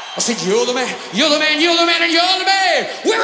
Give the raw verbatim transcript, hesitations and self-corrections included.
I said, you're the man, you're the man, you're the man, and you're the man. We're